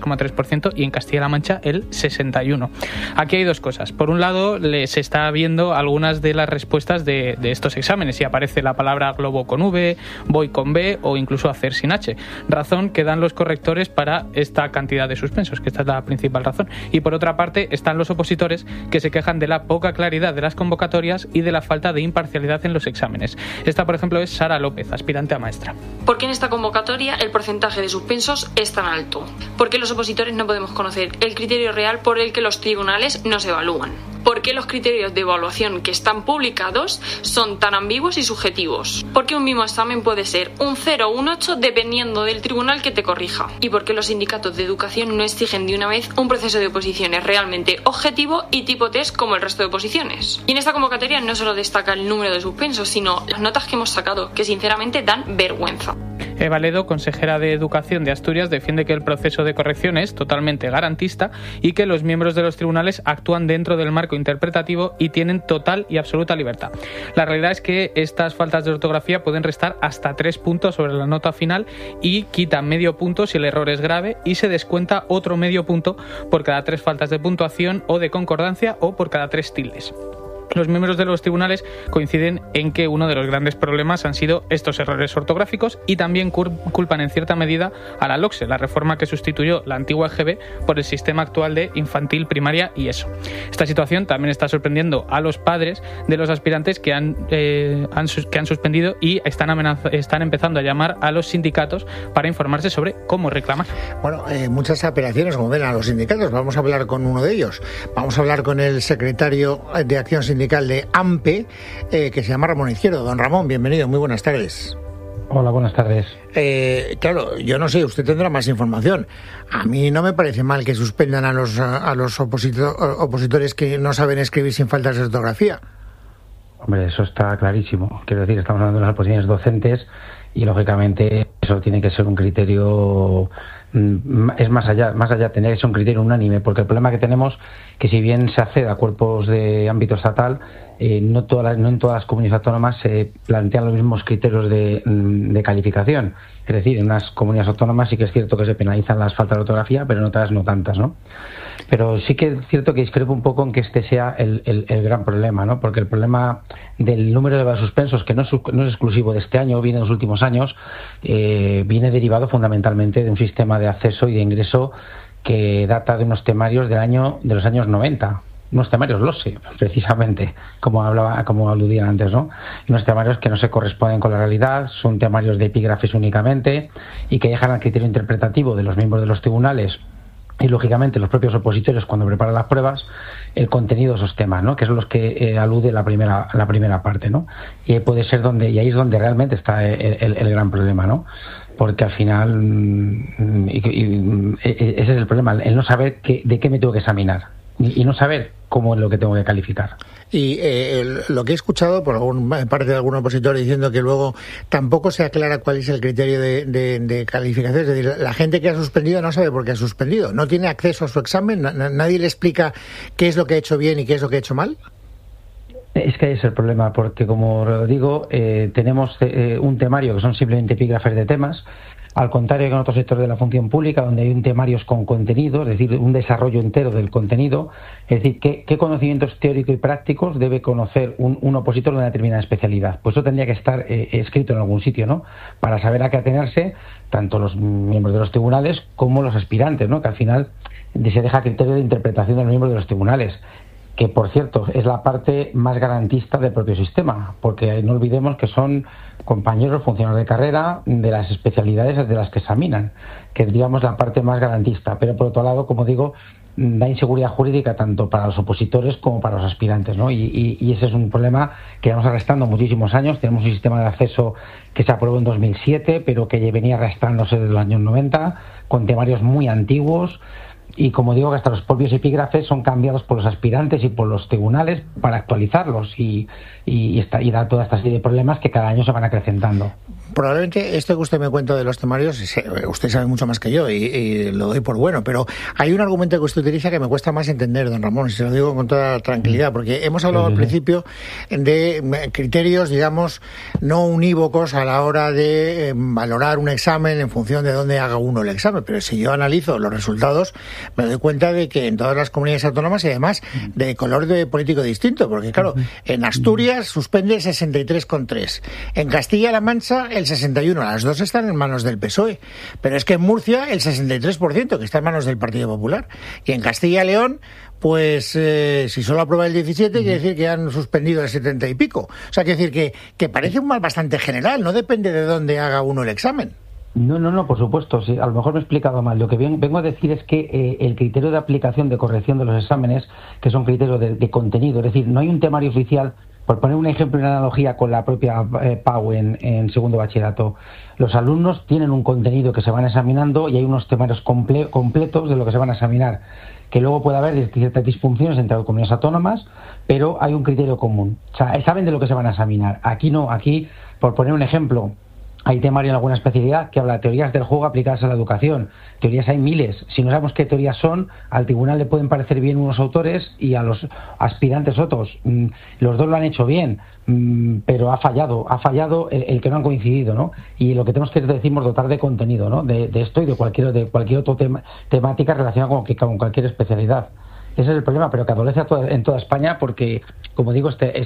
63,3% y en Castilla-La Mancha el 61%. Aquí hay dos cosas. Por un lado, se está viendo algunas de las respuestas de estos exámenes, y aparece la palabra globo con V, voy con B o incluso hacer sin H. Razón que dan los correctores para esta cantidad de suspensos, que esta es la principal razón. Y por otra parte están los opositores, que se quejan de la poca claridad de las convocatorias y de la falta de imparcialidad en los exámenes. Esta, por ejemplo, es Sara López, aspirante a maestra. ¿Por qué en esta convocatoria el porcentaje de suspensos es tan alto? ¿Por qué los opositores no podemos conocer el criterio real por el que los tribunales nos evalúan? ¿Por qué los criterios de evaluación que están publicados son tan ambiguos y subjetivos? ¿Por qué un mismo examen puede ser un 0 o un 8 dependiendo del tribunal que te corrija? ¿Y por qué los sindicatos de educación no exigen de una vez un proceso de oposiciones realmente objetivo y tipo test como el resto de oposiciones? Y en esta convocatoria no solo destaca el número de suspensos, sino las notas que hemos sacado, que sinceramente dan vergüenza. Eva Ledo, consejera de Educación de Asturias, defiende que el proceso de corrección es totalmente garantista y que los miembros de los tribunales actúan dentro del marco interpretativo y tienen total y absoluta libertad. La realidad es que estas faltas de ortografía pueden restar hasta 3 puntos sobre la nota final, y quitan medio punto si el error es grave, y se descuenta otro medio punto por cada 3 faltas de puntuación o de concordancia, o por cada 3 tildes. Los miembros de los tribunales coinciden en que uno de los grandes problemas han sido estos errores ortográficos, y también culpan en cierta medida a la LOCSE, la reforma que sustituyó la antigua EGB por el sistema actual de infantil, primaria y ESO. Esta situación también está sorprendiendo a los padres de los aspirantes que han suspendido, y están empezando a llamar a los sindicatos para informarse sobre cómo reclamar. Bueno, muchas apelaciones, como ven, a los sindicatos. Vamos a hablar con uno de ellos. Vamos a hablar con el secretario de Acción Sindical de AMPE, que se llama Ramón Izquierdo. Don Ramón, bienvenido, muy buenas tardes. Hola, buenas tardes. Claro, yo no sé, usted tendrá más información. A mí no me parece mal que suspendan a los opositores que no saben escribir sin faltas de ortografía. Hombre, eso está clarísimo. Quiero decir, estamos hablando de las posiciones docentes, y lógicamente eso tiene que ser un criterio, es más allá tener que ser un criterio unánime, porque el problema que tenemos, que si bien se accede a cuerpos de ámbito estatal, no en todas las comunidades autónomas se plantean los mismos criterios de calificación. Es decir, en unas comunidades autónomas sí que es cierto que se penalizan las faltas de ortografía, pero en otras no tantas, ¿no? Pero sí que es cierto que discrepo un poco en que este sea el gran problema, ¿no? Porque el problema del número de suspensos, que no es exclusivo de este año, viene de los últimos años, viene derivado fundamentalmente de un sistema de acceso y de ingreso que data de unos temarios de los años 90. Unos temarios LOCSE, precisamente, como aludían antes, ¿no? Unos temarios que no se corresponden con la realidad, son temarios de epígrafes únicamente, y que dejan al criterio interpretativo de los miembros de los tribunales y, lógicamente, los propios opositores cuando preparan las pruebas, el contenido de esos temas, ¿no? Que son los que alude la primera parte, ¿no? Y ahí es donde realmente está el gran problema, ¿no? Porque al final ese es el problema, el no saber de qué me tengo que examinar. y no saber cómo es lo que tengo que calificar. Y lo que he escuchado por parte de algún opositor diciendo que luego tampoco se aclara cuál es el criterio de calificación. Es decir, la gente que ha suspendido no sabe por qué ha suspendido. No tiene acceso a su examen. Nadie le explica qué es lo que ha hecho bien y qué es lo que ha hecho mal. Es que es el problema, porque como digo, tenemos un temario que son simplemente epígrafes de temas, al contrario que en otros sectores de la función pública, donde hay un temarios con contenido, es decir, un desarrollo entero del contenido. Es decir, ¿qué conocimientos teóricos y prácticos debe conocer un opositor de una determinada especialidad? Pues eso tendría que estar escrito en algún sitio, ¿no? Para saber a qué atenerse tanto los miembros de los tribunales como los aspirantes, ¿no? Que al final se deja criterio de interpretación de los miembros de los tribunales, que por cierto es la parte más garantista del propio sistema, porque no olvidemos que son compañeros, funcionarios de carrera de las especialidades de las que examinan, que es, digamos, la parte más garantista. Pero por otro lado, como digo, da inseguridad jurídica tanto para los opositores como para los aspirantes, ¿no? Y ese es un problema que vamos arrastrando muchísimos años. Tenemos un sistema de acceso que se aprobó en 2007, pero que venía arrastrándose desde los años 90, con temarios muy antiguos. Y como digo, que hasta los propios epígrafes son cambiados por los aspirantes y por los tribunales para actualizarlos y dar toda esta serie de problemas que cada año se van acrecentando. Probablemente esto que usted me cuenta de los temarios, usted sabe mucho más que yo y lo doy por bueno, pero hay un argumento que usted utiliza que me cuesta más entender, don Ramón, y se lo digo con toda tranquilidad, porque hemos hablado al principio de criterios, digamos, no unívocos a la hora de valorar un examen en función de dónde haga uno el examen, pero si yo analizo los resultados me doy cuenta de que en todas las comunidades autónomas, y además de color político distinto, porque claro, en Asturias suspende el 63,3, en Castilla-La Mancha el 61%, las dos están en manos del PSOE, pero es que en Murcia el 63%, que está en manos del Partido Popular, y en Castilla y León, pues si solo aprueba el 17, quiere decir que han suspendido el 70 y pico. O sea, quiere decir que parece un mal bastante general, no depende de dónde haga uno el examen. No, por supuesto, sí, a lo mejor me he explicado mal. Lo que vengo a decir es que el criterio de aplicación de corrección de los exámenes, que son criterios de contenido, es decir, no hay un temario oficial. Por poner un ejemplo, una analogía con la propia PAU en segundo bachillerato, los alumnos tienen un contenido que se van examinando y hay unos temarios completos de lo que se van a examinar, que luego puede haber ciertas disfunciones entre comunidades autónomas, pero hay un criterio común. O sea, saben de lo que se van a examinar. Aquí no, aquí, por poner un ejemplo, hay temario en alguna especialidad que habla de teorías del juego aplicadas a la educación. Teorías hay miles. Si no sabemos qué teorías son, al tribunal le pueden parecer bien unos autores y a los aspirantes otros. Los dos lo han hecho bien, pero ha fallado el que no han coincidido, ¿no? Y lo que tenemos que decimos dotar de contenido, ¿no? De esto y de cualquier otro temática relacionada con cualquier especialidad. Ese es el problema, pero que adolece en toda España porque, como digo, este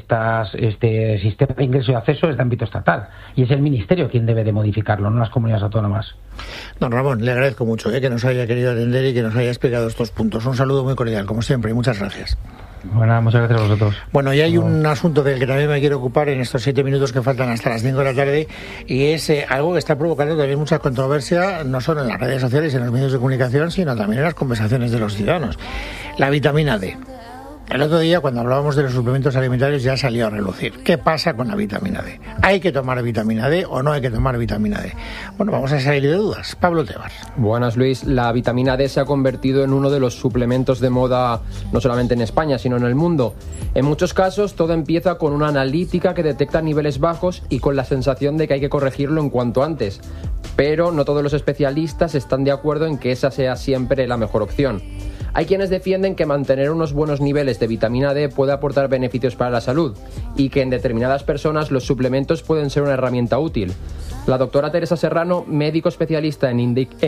sistema de ingreso y acceso es de ámbito estatal y es el Ministerio quien debe de modificarlo, no las comunidades autónomas. Don Ramón, le agradezco mucho que nos haya querido atender y que nos haya explicado estos puntos. Un saludo muy cordial, como siempre, y muchas gracias. Bueno, muchas gracias a vosotros. Bueno, y hay un asunto del que también me quiero ocupar en estos 7 minutos que faltan hasta las 5 de la tarde, y es algo que está provocando también mucha controversia, no solo en las redes sociales y en los medios de comunicación, sino también en las conversaciones de los ciudadanos. La vitamina D. El otro día, cuando hablábamos de los suplementos alimentarios, ya salió a relucir. ¿Qué pasa con la vitamina D? ¿Hay que tomar vitamina D o no hay que tomar vitamina D? Bueno, vamos a salir de dudas. Pablo Tebar. Buenas, Luis. La vitamina D se ha convertido en uno de los suplementos de moda, no solamente en España, sino en el mundo. En muchos casos, todo empieza con una analítica que detecta niveles bajos y con la sensación de que hay que corregirlo en cuanto antes. Pero no todos los especialistas están de acuerdo en que esa sea siempre la mejor opción. Hay quienes defienden que mantener unos buenos niveles de vitamina D puede aportar beneficios para la salud y que en determinadas personas los suplementos pueden ser una herramienta útil. La doctora Teresa Serrano, médico especialista en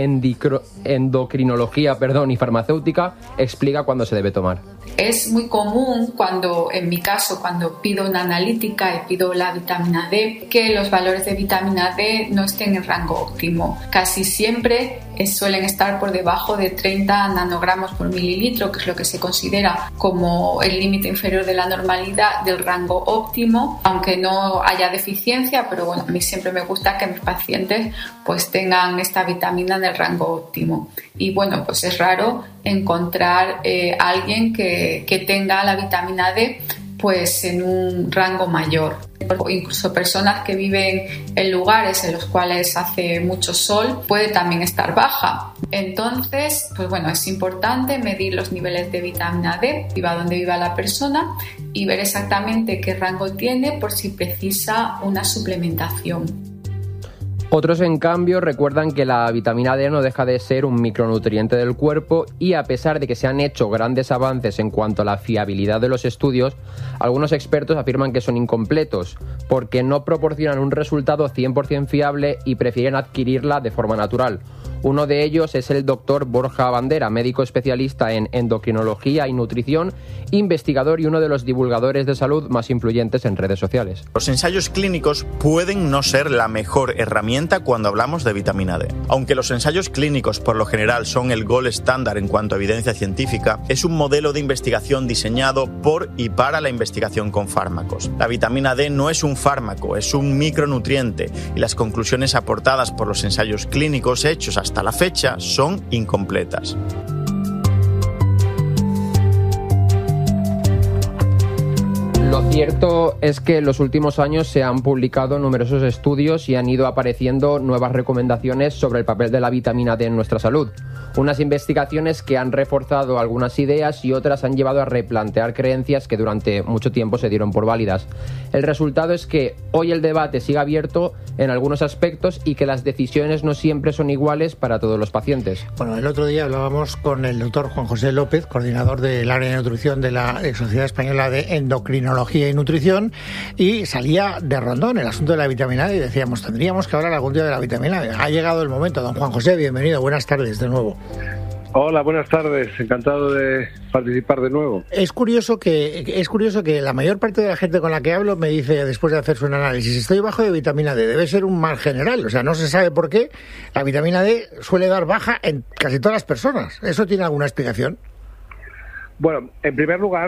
endocrinología y farmacéutica, explica cuándo se debe tomar. Es muy común en mi caso, cuando pido una analítica y pido la vitamina D, que los valores de vitamina D no estén en rango óptimo. Casi siempre suelen estar por debajo de 30 nanogramos por mililitro, que es lo que se considera como el límite inferior de la normalidad del rango óptimo, aunque no haya deficiencia, pero bueno, a mí siempre me gusta que mis pacientes pues tengan esta vitamina en el rango óptimo. Y bueno, pues es raro encontrar a alguien que tenga la vitamina D pues en un rango mayor. o incluso personas que viven en lugares en los cuales hace mucho sol, puede también estar baja. Entonces, pues bueno, es importante medir los niveles de vitamina D, viva donde viva la persona, y ver exactamente qué rango tiene por si precisa una suplementación. Otros, en cambio, recuerdan que la vitamina D no deja de ser un micronutriente del cuerpo y, a pesar de que se han hecho grandes avances en cuanto a la fiabilidad de los estudios, algunos expertos afirman que son incompletos porque no proporcionan un resultado 100% fiable y prefieren adquirirla de forma natural. Uno de ellos es el doctor Borja Bandera, médico especialista en endocrinología y nutrición, investigador y uno de los divulgadores de salud más influyentes en redes sociales. Los ensayos clínicos pueden no ser la mejor herramienta cuando hablamos de vitamina D. Aunque los ensayos clínicos por lo general son el gold estándar en cuanto a evidencia científica, es un modelo de investigación diseñado por y para la investigación con fármacos. La vitamina D no es un fármaco, es un micronutriente y las conclusiones aportadas por los ensayos clínicos hechos hasta la fecha son incompletas. Lo cierto es que en los últimos años se han publicado numerosos estudios y han ido apareciendo nuevas recomendaciones sobre el papel de la vitamina D en nuestra salud. Unas investigaciones que han reforzado algunas ideas y otras han llevado a replantear creencias que durante mucho tiempo se dieron por válidas. El resultado es que hoy el debate sigue abierto en algunos aspectos y que las decisiones no siempre son iguales para todos los pacientes. Bueno, el otro día hablábamos con el doctor Juan José López, coordinador del área de nutrición de la Sociedad Española de Endocrinología y Nutrición, y salía de rondón el asunto de la vitamina D y decíamos, tendríamos que hablar algún día de la vitamina D. Ha llegado el momento. Don Juan José, bienvenido, buenas tardes de nuevo. Hola, buenas tardes. Encantado de participar de nuevo. Es curioso que la mayor parte de la gente con la que hablo me dice, después de hacerse un análisis, estoy bajo de vitamina D. Debe ser un mal general. O sea, no se sabe por qué la vitamina D suele dar baja en casi todas las personas. ¿Eso tiene alguna explicación? Bueno, en primer lugar,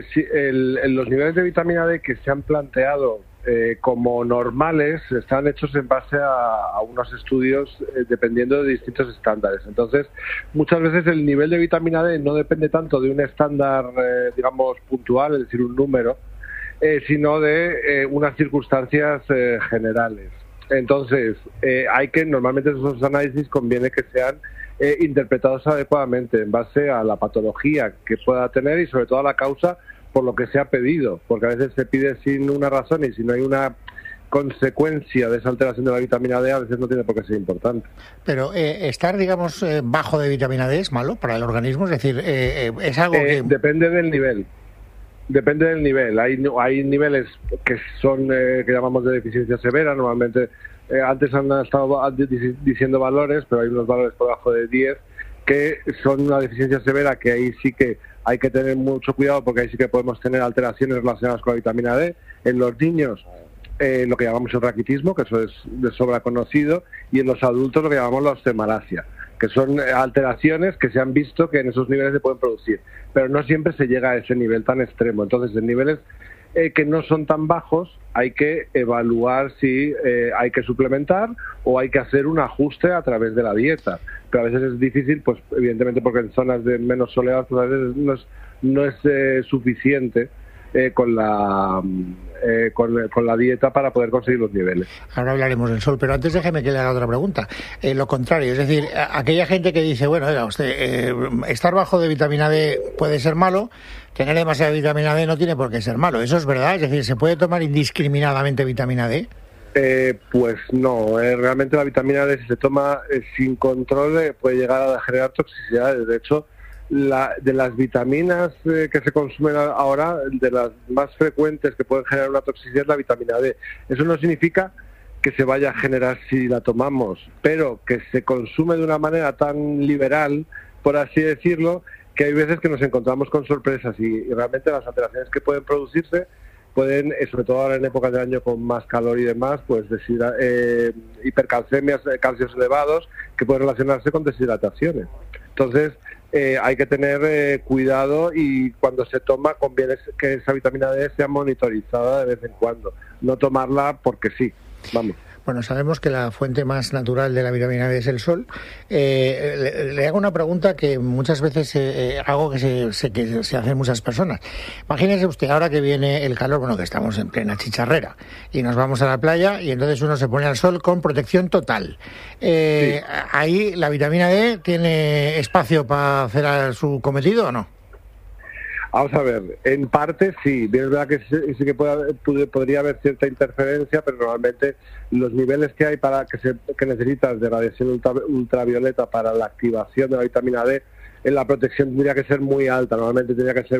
los niveles de vitamina D que se han planteado como normales están hechos en base a unos estudios dependiendo de distintos estándares. Entonces, muchas veces el nivel de vitamina D no depende tanto de un estándar, digamos, puntual, es decir, un número, sino de unas circunstancias generales. Entonces, normalmente esos análisis conviene que sean interpretados adecuadamente en base a la patología que pueda tener y sobre todo a la causa por lo que se ha pedido, porque a veces se pide sin una razón y si no hay una consecuencia de esa alteración de la vitamina D, a veces no tiene por qué ser importante. Pero estar, digamos, bajo de vitamina D es malo para el organismo, es decir, es algo que... Depende del nivel. Depende del nivel. Hay niveles que son, que llamamos de deficiencia severa, normalmente antes han estado diciendo valores, pero hay unos valores por debajo de 10 que son una deficiencia severa, que ahí sí que hay que tener mucho cuidado porque ahí sí que podemos tener alteraciones relacionadas con la vitamina D. En los niños, lo que llamamos el raquitismo, que eso es de sobra conocido, y en los adultos lo que llamamos la osteomalacia, que son alteraciones que se han visto que en esos niveles se pueden producir, pero no siempre se llega a ese nivel tan extremo. Entonces, en niveles que no son tan bajos, hay que evaluar si hay que suplementar o hay que hacer un ajuste a través de la dieta. Pero a veces es difícil, pues evidentemente porque en zonas de menos soleadas pues a veces no es suficiente con la dieta para poder conseguir los niveles. Ahora hablaremos del sol, pero antes déjeme que le haga otra pregunta. Lo contrario, es decir, aquella gente que dice, bueno, oiga, usted, estar bajo de vitamina D puede ser malo, tener demasiada vitamina D no tiene por qué ser malo. ¿Eso es verdad? Es decir, ¿se puede tomar indiscriminadamente vitamina D? Pues no, realmente la vitamina D, si se toma sin control, puede llegar a generar toxicidades. De hecho, de las vitaminas que se consumen ahora, de las más frecuentes que pueden generar una toxicidad es la vitamina D. Eso no significa que se vaya a generar si la tomamos, pero que se consume de una manera tan liberal, por así decirlo, que hay veces que nos encontramos con sorpresas y realmente las alteraciones que pueden producirse pueden, sobre todo ahora en épocas de año con más calor y demás, pues hipercalcemias, calcios elevados, que pueden relacionarse con deshidrataciones. Entonces, hay que tener cuidado y cuando se toma conviene que esa vitamina D sea monitorizada de vez en cuando, no tomarla porque sí, vamos. Bueno, sabemos que la fuente más natural de la vitamina D es el sol. Le hago una pregunta que muchas veces hago que se hacen muchas personas. Imagínese usted ahora que viene el calor, bueno, que estamos en plena chicharrera y nos vamos a la playa y entonces uno se pone al sol con protección total. Sí. ¿Ahí la vitamina D tiene espacio para hacer su cometido o no? Vamos a ver, en parte sí, es verdad que sí que podría haber cierta interferencia, pero normalmente los niveles que hay que necesitas de radiación ultravioleta para la activación de la vitamina D, en la protección tendría que ser muy alta, normalmente tendría que ser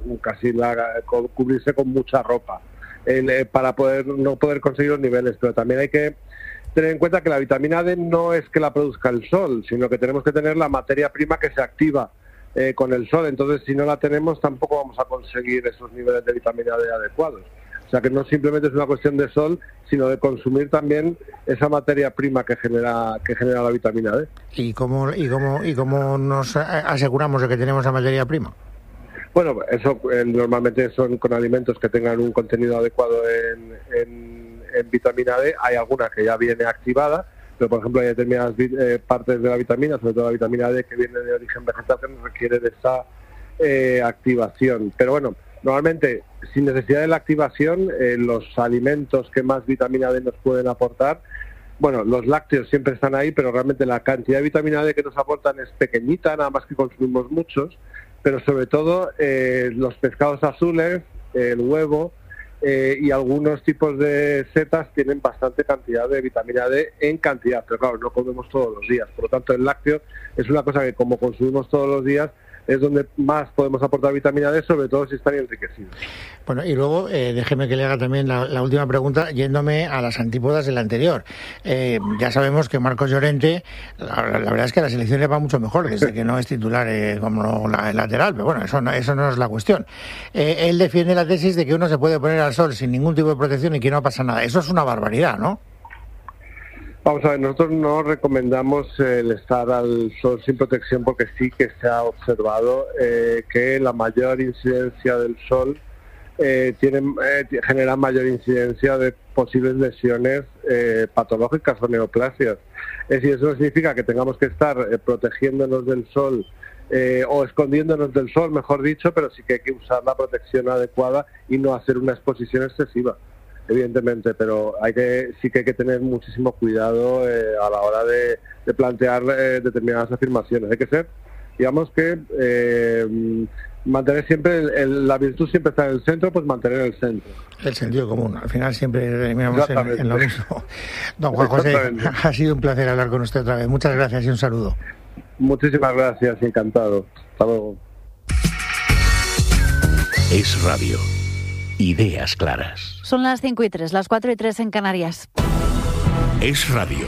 cubrirse con mucha ropa para no poder conseguir los niveles, pero también hay que tener en cuenta que la vitamina D no es que la produzca el sol, sino que tenemos que tener la materia prima que se activa con el sol, entonces si no la tenemos tampoco vamos a conseguir esos niveles de vitamina D adecuados. O sea que no simplemente es una cuestión de sol, sino de consumir también esa materia prima que genera la vitamina D. ¿Y cómo nos aseguramos de que tenemos esa materia prima? Bueno, eso normalmente son con alimentos que tengan un contenido adecuado en vitamina D. Hay alguna que ya viene activada, pero por ejemplo hay determinadas partes de la vitamina, sobre todo la vitamina D que viene de origen vegetal, que requiere de esa activación. Pero bueno, normalmente sin necesidad de la activación, los alimentos que más vitamina D nos pueden aportar, bueno, los lácteos siempre están ahí, pero realmente la cantidad de vitamina D que nos aportan es pequeñita, nada más que consumimos muchos, pero sobre todo los pescados azules, el huevo, y algunos tipos de setas tienen bastante cantidad de vitamina D en cantidad, pero claro, no comemos todos los días. Por lo tanto, el lácteo es una cosa que como consumimos todos los días es donde más podemos aportar vitamina D, sobre todo si están enriquecidos. Bueno, y luego déjeme que le haga también la última pregunta, yéndome a las antípodas de la anterior. Ya sabemos que Marcos Llorente, la verdad es que a la selección le va mucho mejor, desde que no es titular como lateral, pero bueno, eso no es la cuestión. Él defiende la tesis de que uno se puede poner al sol sin ningún tipo de protección y que no pasa nada. Eso es una barbaridad, ¿no? Vamos a ver, nosotros no recomendamos el estar al sol sin protección porque sí que se ha observado que la mayor incidencia del sol genera mayor incidencia de posibles lesiones patológicas o neoplasias. Es decir, eso no significa que tengamos que estar protegiéndonos del sol o escondiéndonos del sol, mejor dicho, pero sí que hay que usar la protección adecuada y no hacer una exposición excesiva. Evidentemente, pero sí que hay que tener muchísimo cuidado a la hora de plantear determinadas afirmaciones. Hay que ser, digamos que mantener siempre, la virtud siempre está en el centro, pues mantener el centro. El sentido común, al final siempre terminamos en lo mismo. Don Juan José, ha sido un placer hablar con usted otra vez. Muchas gracias y un saludo. Muchísimas gracias, encantado. Hasta luego. Es Radio. Ideas claras. Son las 5:03, las 4:03 en Canarias. Es Radio.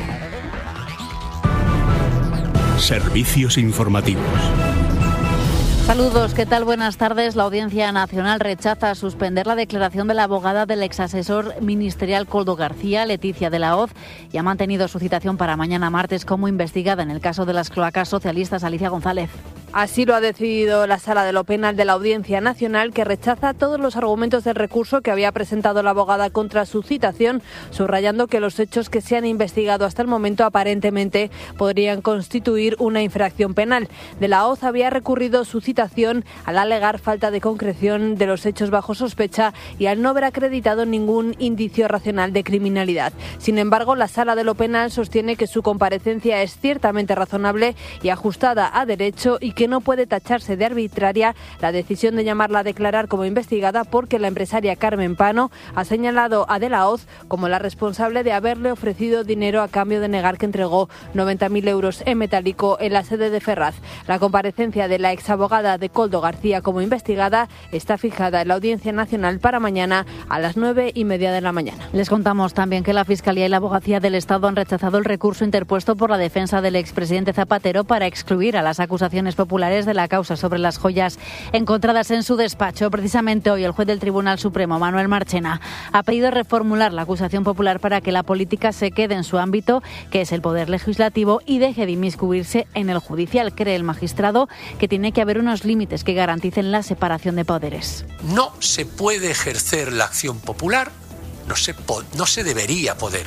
Servicios informativos. Saludos, ¿qué tal? Buenas tardes. La Audiencia Nacional rechaza suspender la declaración de la abogada del exasesor ministerial Koldo García, Leticia de la Hoz, y ha mantenido su citación para mañana martes como investigada en el caso de las cloacas socialistas. Alicia González. Así lo ha decidido la Sala de lo Penal de la Audiencia Nacional, que rechaza todos los argumentos del recurso que había presentado la abogada contra su citación, subrayando que los hechos que se han investigado hasta el momento aparentemente podrían constituir una infracción penal. De la Hoz había recurrido su citación al alegar falta de concreción de los hechos bajo sospecha y al no haber acreditado ningún indicio racional de criminalidad. Sin embargo, la Sala de lo Penal sostiene que su comparecencia es ciertamente razonable y ajustada a derecho y que no puede tacharse de arbitraria la decisión de llamarla a declarar como investigada, porque la empresaria Carmen Pano ha señalado a De la Hoz como la responsable de haberle ofrecido dinero a cambio de negar que entregó 90.000 euros en metálico en la sede de Ferraz. La comparecencia de la exabogada de Koldo García como investigada está fijada en la Audiencia Nacional para mañana a las 9:30 de la mañana. Les contamos también que la Fiscalía y la Abogacía del Estado han rechazado el recurso interpuesto por la defensa del expresidente Zapatero para excluir a las acusaciones populares de la causa sobre las joyas encontradas en su despacho. Precisamente hoy el juez del Tribunal Supremo, Manuel Marchena, ha pedido reformular la acusación popular para que la política se quede en su ámbito, que es el poder legislativo, y deje de inmiscuirse en el judicial. Cree el magistrado que tiene que haber unos límites que garanticen la separación de poderes. No se puede ejercer la acción popular, no se debería poder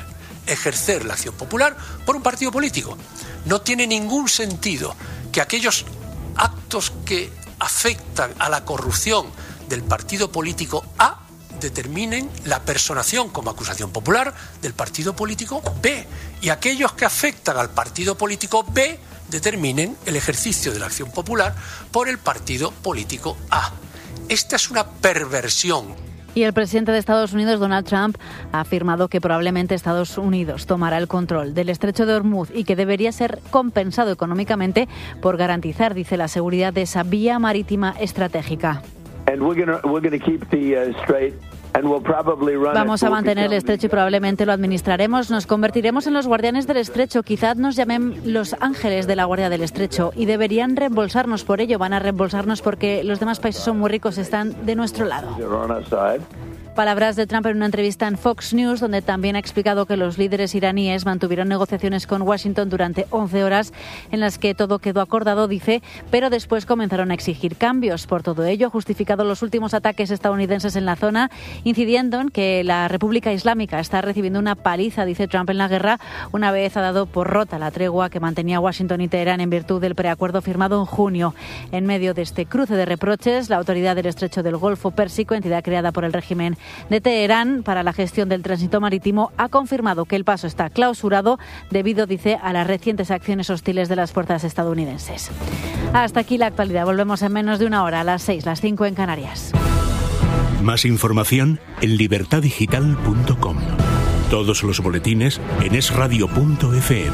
ejercer la acción popular por un partido político. No tiene ningún sentido que aquellos actos que afectan a la corrupción del partido político A determinen la personación como acusación popular del partido político B, y aquellos que afectan al partido político B determinen el ejercicio de la acción popular por el partido político A. Esta es una perversión. Y el presidente de Estados Unidos, Donald Trump, ha afirmado que probablemente Estados Unidos tomará el control del estrecho de Hormuz y que debería ser compensado económicamente por garantizar, dice, la seguridad de esa vía marítima estratégica. Vamos a mantener el estrecho y probablemente lo administraremos. Nos convertiremos en los guardianes del estrecho. Quizás nos llamen los ángeles de la guardia del estrecho y deberían reembolsarnos por ello. Van a reembolsarnos porque los demás países son muy ricos, están de nuestro lado. Palabras de Trump en una entrevista en Fox News, donde también ha explicado que los líderes iraníes mantuvieron negociaciones con Washington durante 11 horas en las que todo quedó acordado, dice, pero después comenzaron a exigir cambios. Por todo ello, ha justificado los últimos ataques estadounidenses en la zona, incidiendo en que la República Islámica está recibiendo una paliza, dice Trump, en la guerra, una vez ha dado por rota la tregua que mantenía Washington y Teherán en virtud del preacuerdo firmado en junio. En medio de este cruce de reproches, la Autoridad del Estrecho del Golfo Pérsico, entidad creada por el régimen de Teherán para la gestión del tránsito marítimo, ha confirmado que el paso está clausurado debido, dice, a las recientes acciones hostiles de las fuerzas estadounidenses. Hasta aquí la actualidad. Volvemos en menos de una hora, a las 6, las 5 en Canarias. Más información en libertadigital.com. Todos los boletines en esradio.fm.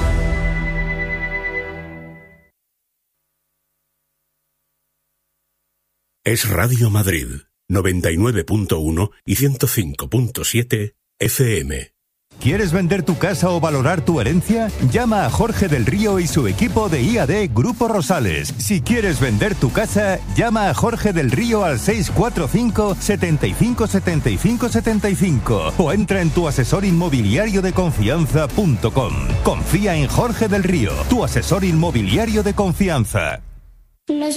Es Radio Madrid, 99.1 y 105.7 FM. ¿Quieres vender tu casa o valorar tu herencia? Llama a Jorge del Río y su equipo de IAD Grupo Rosales. Si quieres vender tu casa, llama a Jorge del Río al 645 75 75 75 o entra en tuasesorinmobiliariodeconfianza.com. Confía en Jorge del Río, tu asesor inmobiliario de confianza.